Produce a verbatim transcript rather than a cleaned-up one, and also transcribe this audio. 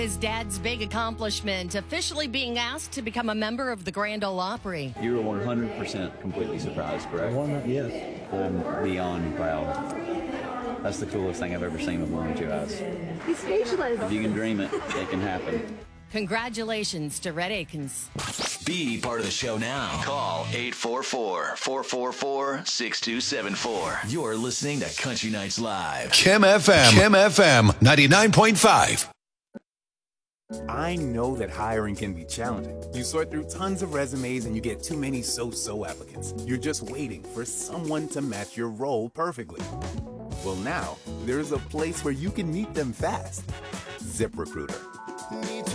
His dad's big accomplishment, officially being asked to become a member of the Grand Ole Opry. You were one hundred percent completely surprised, correct? One, yes. I'm beyond proud. That's the coolest thing I've ever seen with one or two eyes. He's speechless. If you can dream it, it can happen. Congratulations to Rhett Akins. Be part of the show now. Call eight four four, four four four, six two seven four. You're listening to Country Nights Live. Kim F M. Kim F M ninety-nine point five. I know that hiring can be challenging. You sort through tons of resumes and you get too many so-so applicants. You're just waiting for someone to match your role perfectly. Well, now, there's a place where you can meet them fast. ZipRecruiter.